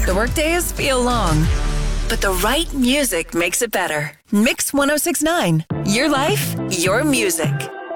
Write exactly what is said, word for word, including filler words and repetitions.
The workdays feel long, but the right music makes it better. Mix one oh six point nine. Your life, your music.